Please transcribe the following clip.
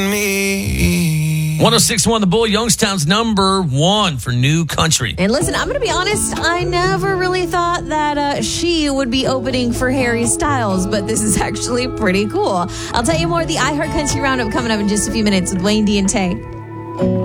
Me. 106.1 The Bull, Youngstown's number one for new country. And listen, I'm going to be honest, I never really thought that she would be opening for Harry Styles, but this is actually pretty cool. I'll tell you more of the iHeart Country Roundup coming up in just a few minutes with Wayne D and Tay.